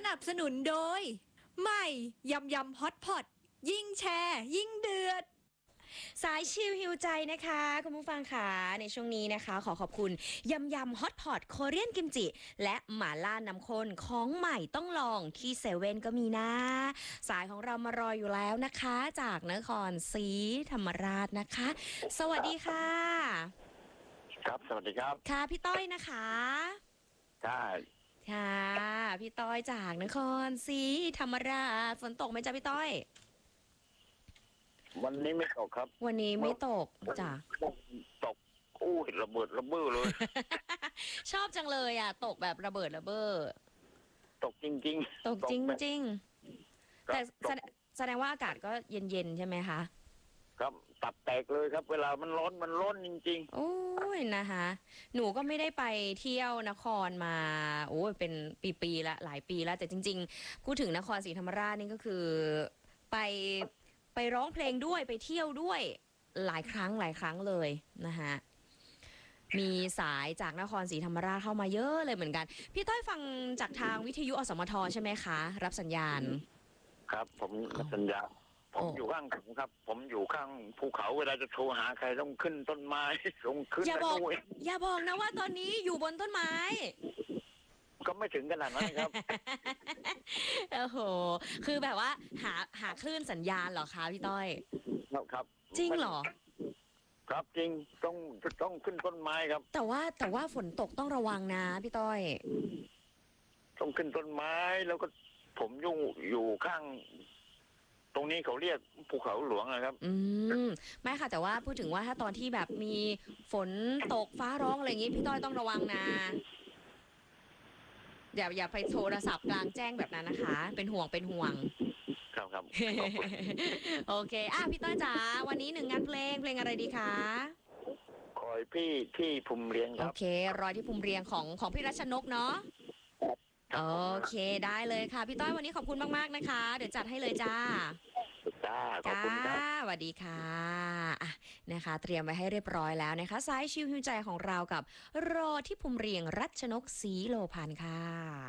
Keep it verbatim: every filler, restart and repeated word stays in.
นับสนุนโดยใหม่ยำยำฮอตพอตยิ่งแชร์ยิ่งเดือดสายชิลฮิวใจนะคะคุณผู้ฟังค่ะในช่วงนี้นะคะขอขอบคุณยำยำฮอตพอตโคเรียนกิมจิและหม่าล่าน้ำข้นของใหม่ต้องลองที่เซเว่นก็มีนะสายของเรามารออยู่แล้วนะคะจากนครศรีธรรมราชนะคะ สวัสดีค่ะครับสวัสดีครับค่ะพี่ต้อยนะคะใช่ค่ะพี่ต้อยจากนครศรีธรรมราชฝนตกไหมจ๊ะพี่ต้อยวันนี้ไม่ตกครับวันนี้ไม่ตกจ้ะตกอู้เห็นระเบิดระเบ้อเลยชอบจังเลยอ่ะตกแบบระเบิดระเบ้อตกจริงๆตกจริงๆแต่แสดแสดงว่าอากาศก็เย็นๆใช่ไหมคะครับตับแตกเลยครับเวลามันร้อนมันร้อนจริงๆโอ้ยนะคะหนูก็ไม่ได้ไปเที่ยวนครมาโอ้ยเป็นปีๆละหลายปีแล้วแต่จริงๆพูดถึงนครศรีธรรมราชนี่ก็คือไปไปร้องเพลงด้วยไปเที่ยวด้วยหลายครั้งหลายครั้งเลยนะคะมีสายจากนครศรีธรรมราชเข้ามาเยอะเลยเหมือนกันพี่ต้อยฟังจากทางวิทยุอสมทใช่ไหมคะรับสัญญาณครับผมรับสัญญาณผมอยู่ข้างผมครับผมอยู่ข้างภูเขาเวลาจะโทรหาใครต้องขึ้นต้นไม้ลงขึ้นอย่าบอกอย่าบอกนะว่าตอนนี้อยู่บนต้นไม้ก็ไม่ถึงขนาดนั้นครับโอ้โหคือแบบว่าหาหาคลื่นสัญญาณเหรอคะพี่ต้อยครับครับจริงเหรอครับจริงต้องต้องขึ้นต้นไม้ครับแต่ว่าแต่ว่าฝนตกต้องระวังนะพี่ต้อยต้องขึ้นต้นไม้แล้วก็ผมอยู่อยู่ข้างตรงนี้เขาเรียกภูเขาหลวงนะครับอืมไม่ค่ะแต่ว่าพูดถึงว่าถ้าตอนที่แบบมีฝนตกฟ้าร้องอะไรอย่างงี้พี่ต้อยต้องระวังนะอย่าอย่าไปโทรศัพท์กลางแจ้งแบบนั้นนะคะเป็นห่วงเป็นห่วงครับครับโอเคอ่ะพี่ต้อยจ๋าวันนี้หนึ่งงานเพลงเพลงอะไรดีคะคอยพี่ที่ภูมิเรียงครับโอเครอยที่ภูมิเรียงของของพี่รัชนกเนาะโอเคได้เลยค่ะพี่ต้อยวันนี้ขอบคุณมากๆนะคะเดี๋ยวจัดให้เลยจ้าจ้าขอบคุณครับสวัสดีค่ะอ่ะนะคะเตรียมไว้ให้เรียบร้อยแล้วนะคะสายชิวหิวใจของเรากับรอที่ภูมิเรียงรัชนกศรีโลพันธ์ค่ะ